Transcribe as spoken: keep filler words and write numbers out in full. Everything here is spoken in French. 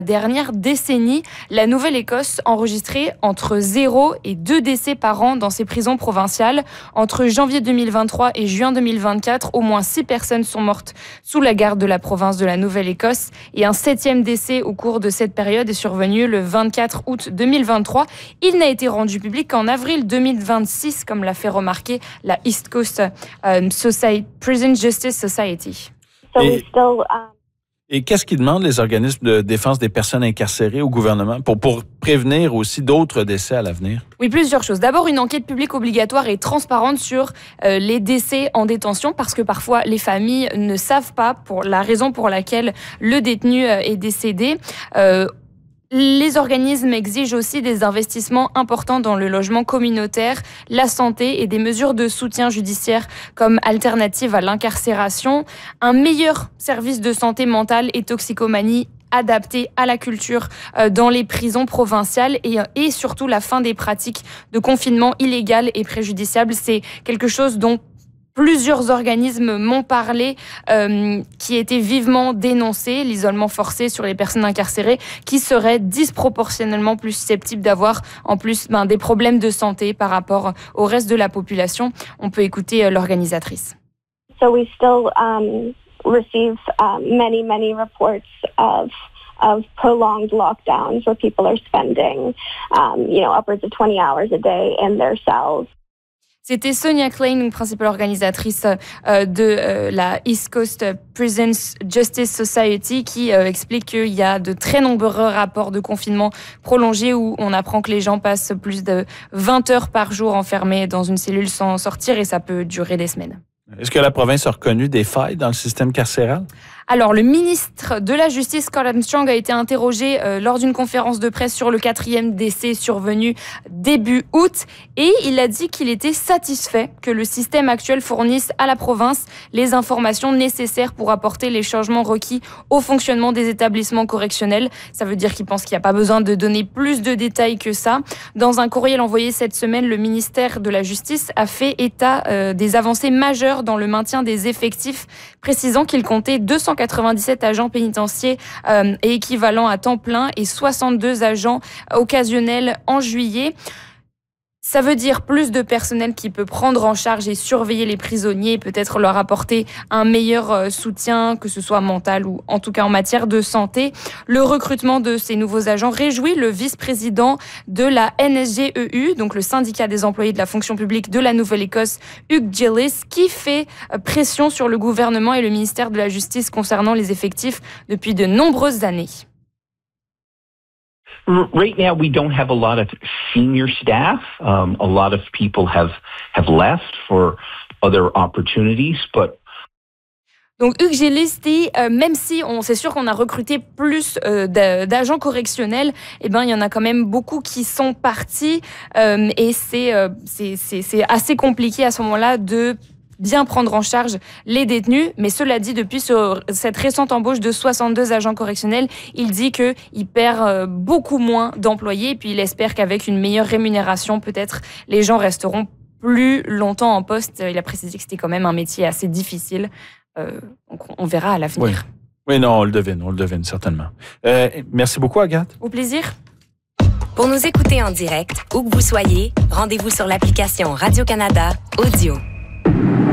Dernière décennie, la Nouvelle-Écosse enregistrait entre zéro et deux décès par an dans ses prisons provinciales. Entre janvier deux mille vingt-trois et juin deux mille vingt-quatre, au moins six personnes sont mortes sous la garde de la province de la Nouvelle-Écosse. Et un septième décès au cours de cette période est survenu le vingt-quatre août deux mille vingt-trois. Il n'a été rendu public qu'en avril deux mille vingt-six, comme l'a fait remarquer la East Coast um, Society, Prison Justice Society. So we still, um... Et qu'est-ce qu'ils demandent, les organismes de défense des personnes incarcérées au gouvernement, pour, pour prévenir aussi d'autres décès à l'avenir? Oui, plusieurs choses. D'abord, une enquête publique obligatoire et transparente sur euh, les décès en détention, parce que parfois, les familles ne savent pas pour la raison pour laquelle le détenu euh, est décédé. Euh, Les organismes exigent aussi des investissements importants dans le logement communautaire, la santé et des mesures de soutien judiciaire comme alternative à l'incarcération, un meilleur service de santé mentale et toxicomanie adapté à la culture dans les prisons provinciales et, et surtout la fin des pratiques de confinement illégal et préjudiciable. C'est quelque chose dont plusieurs organismes m'ont parlé, euh, qui était vivement dénoncé, l'isolement forcé sur les personnes incarcérées, qui seraient disproportionnellement plus susceptibles d'avoir en plus ben, des problèmes de santé par rapport au reste de la population. On peut écouter euh, l'organisatrice. So we still um, receive um, many, many reports of of prolonged lockdowns where people are spending, um, you know, upwards of twenty hours a day in their cells. C'était Sonia Klein, une principale organisatrice euh, de euh, la East Coast Prison Justice Society, qui euh, explique qu'il y a de très nombreux rapports de confinement prolongé où on apprend que les gens passent plus de vingt heures par jour enfermés dans une cellule sans sortir, et ça peut durer des semaines. Est-ce que la province a reconnu des failles dans le système carcéral? Alors, le ministre de la Justice, Scott Armstrong, a été interrogé euh, lors d'une conférence de presse sur le quatrième décès survenu début août, et il a dit qu'il était satisfait que le système actuel fournisse à la province les informations nécessaires pour apporter les changements requis au fonctionnement des établissements correctionnels. Ça veut dire qu'il pense qu'il n'y a pas besoin de donner plus de détails que ça. Dans un courriel envoyé cette semaine, le ministère de la Justice a fait état euh, des avancées majeures dans le maintien des effectifs, précisant qu'il comptait deux cent quatre-vingt-dix-sept agents pénitentiaires euh, et équivalents à temps plein et soixante-deux agents occasionnels en juillet. Ça veut dire plus de personnel qui peut prendre en charge et surveiller les prisonniers, peut-être leur apporter un meilleur soutien, que ce soit mental ou en tout cas en matière de santé. Le recrutement de ces nouveaux agents réjouit le vice-président de la N S G E U, donc le syndicat des employés de la fonction publique de la Nouvelle-Écosse, Hugh Gillis, qui fait pression sur le gouvernement et le ministère de la Justice concernant les effectifs depuis de nombreuses années. Right now, we don't have a lot of senior staff. Um, a lot of people have have left for other opportunities, but Donc Hugh Gillis dit, euh, même si on c'est sûr qu'on a recruté plus euh, d'agents correctionnels, eh ben il y en a quand même beaucoup qui sont partis euh, et c'est, euh, c'est c'est c'est assez compliqué à ce moment-là de bien prendre en charge les détenus. Mais cela dit, depuis ce, cette récente embauche de soixante-deux agents correctionnels, il dit qu'il perd beaucoup moins d'employés, et puis il espère qu'avec une meilleure rémunération, peut-être les gens resteront plus longtemps en poste. Il a précisé que c'était quand même un métier assez difficile. Euh, donc on verra à l'avenir. Oui. oui, non, on le devine, on le devine certainement. Euh, merci beaucoup, Agathe. Au plaisir. Pour nous écouter en direct, où que vous soyez, rendez-vous sur l'application Radio-Canada Audio.